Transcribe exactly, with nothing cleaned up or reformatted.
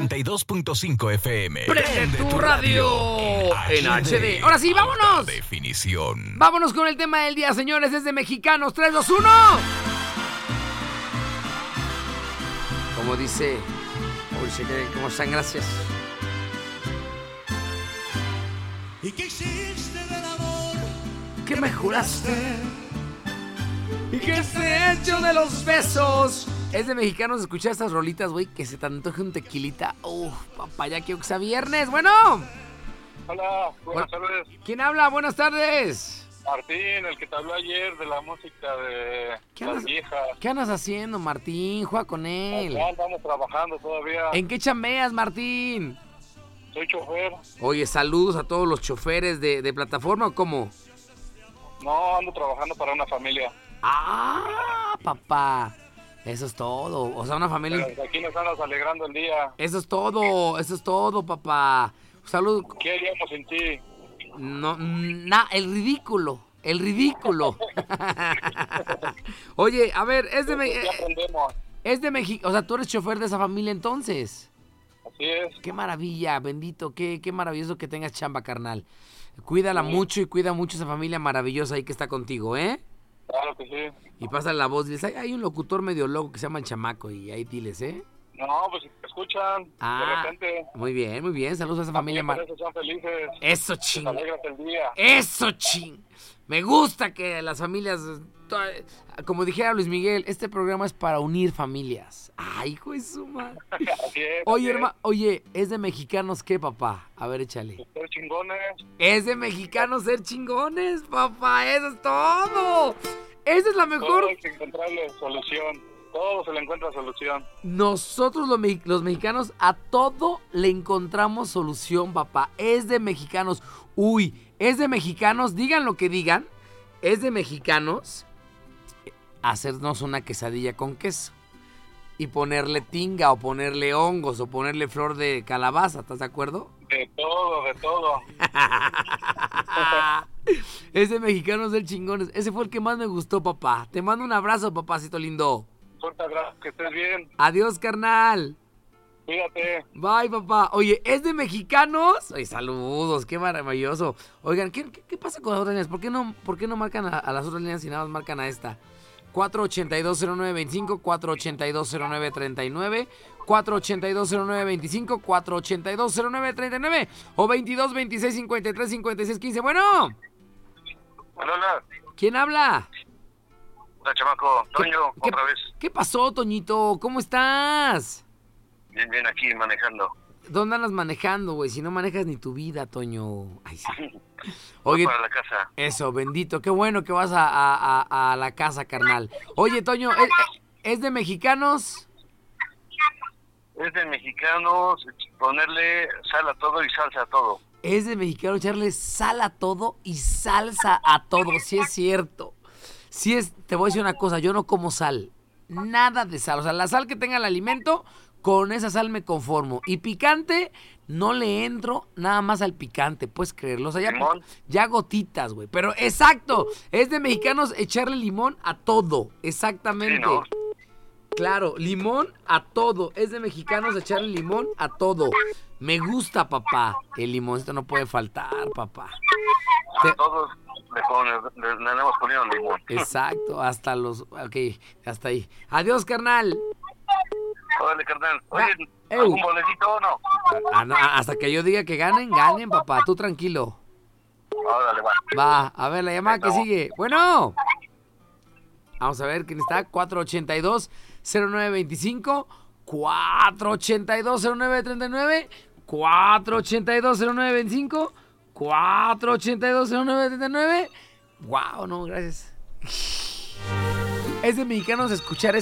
ochenta y dos punto cinco F M. Prende tu radio en H D. Ahora sí, vámonos. Definición. Vámonos con el tema del día, señores. Es de Mexicanos. tres, dos, uno. Como dice... Uy, se creen cómo están, gracias. ¿Y qué hiciste del amor? ¿Qué me juraste? ¿Y qué se ha hecho de los besos? Es de Mexicanos escuchar estas rolitas, güey, que se te antoje un tequilita. Uf, papá, ya quiero que sea viernes. Bueno. Hola, buenas Bueno, tardes. ¿quién habla? Buenas tardes. Martín, el que te habló ayer de la música de ¿Qué las andas, viejas. ¿Qué andas haciendo, Martín? Juega con él. Acá estamos trabajando todavía. ¿En qué chambeas, Martín? Soy chofer. Oye, saludos a todos los choferes de, de plataforma, ¿o cómo? No, ando trabajando para una familia. Ah, papá. Eso es todo. O sea, una familia... Pero aquí nos andas alegrando el día. Eso es todo, eso es todo, papá. Salud. ¿Qué haríamos sin ti? No, na, el ridículo, el ridículo. Oye, a ver, es de Me- Ya aprendemos. es de México, o sea, tú eres chofer de esa familia entonces. Así es. Qué maravilla, bendito, qué, qué maravilloso que tengas chamba, carnal. Cuídala mucho y cuida mucho esa familia maravillosa ahí que está contigo, ¿eh? Claro que sí. Y pasa la voz, diles, hay, hay un locutor medio loco que se llama el Chamaco y ahí diles, ¿eh? No, pues si te escuchan, Ah, de repente. muy bien, muy bien, saludos a esa familia. Por mar- eso son felices. Eso, Te ching. alegras el día. Eso, ching. Me gusta que las familias, to- como dijera Luis Miguel, este programa es para unir familias. Ay, hijo de su madre. Así es. Oye, así es. hermano, oye, ¿es de mexicanos qué, papá? A ver, échale. Ser chingones. Es de mexicanos ser chingones, papá, eso es todo. Esa es la mejor. Todo hay que encontrarle solución. Todo se le encuentra solución. Nosotros los, me- los mexicanos a todo le encontramos solución, papá. Es de mexicanos. Uy, es de mexicanos, digan lo que digan, es de mexicanos hacernos una quesadilla con queso y ponerle tinga o ponerle hongos o ponerle flor de calabaza, ¿estás de acuerdo? De todo, de todo. Es de mexicanos del chingones. Ese fue el que más me gustó, papá. Te mando un abrazo, papacito lindo. Fuerte abrazo, que estés bien. Adiós, carnal. Cuídate. Bye, papá. Oye, ¿es de mexicanos? Oye, saludos, qué maravilloso. Oigan, ¿qué, qué, qué pasa con las otras líneas? ¿Por qué no, por qué no marcan a, a las otras líneas y nada más marcan a esta? cuatro ochenta y dos cero nueve veinticinco, cuatro ochenta y dos cero nueve treinta y nueve, cuatro ochenta y dos cero nueve veinticinco, cuatro ochenta y dos cero nueve treinta y nueve o veintidós veintiséis cincuenta y tres cincuenta y seis quince. Bueno, Hola, hola. ¿quién habla? Hola, chamaco. Toño, ¿Qué, otra vez. ¿Qué pasó, Toñito? ¿Cómo estás? Bien, bien, aquí manejando. ¿Dónde andas manejando, güey? Si no manejas ni tu vida, Toño. Ay, sí. Voy Oye, para la casa. eso, bendito. Qué bueno que vas a, a- a- a la casa, carnal. Oye, Toño, ¿es, es de mexicanos? Es de mexicanos ponerle sal a todo y salsa a todo. Es de mexicano echarle sal a todo y salsa a todo. Sí es cierto. Sí es, te voy a decir una cosa, yo no como sal. Nada de sal. O sea, la sal que tenga el alimento, con esa sal me conformo. Y picante, no le entro nada más al picante, puedes creerlo. O sea, ya, ¿Limón? ya gotitas, güey. Pero exacto, es de mexicanos echarle limón a todo. Exactamente. Sí, ¿no? Claro, limón a todo. Es de mexicanos echarle limón a todo. Me gusta, papá. El limoncito no puede faltar, papá. A Te- todos le, ponen, le, le andamos poniendo limón. Exacto, hasta los... Ok, hasta ahí. Adiós, carnal. Órale, carnal. Oye, Va, eu. ¿algún boletito o no? Ah, no, hasta que yo diga que ganen, ganen, papá. Tú tranquilo. Órale, va. Va, a ver, la llamada que Venga. sigue. Bueno. Vamos a ver quién está. cuatro ochenta y dos cero nueve veinticinco, cuatro ochenta y dos cero nueve treinta y nueve, cuatro ochenta y dos cero nueve veinticinco, cuatro ochenta y dos cero nueve treinta y nueve. Wow, no, gracias. Es de mexicanos escuchar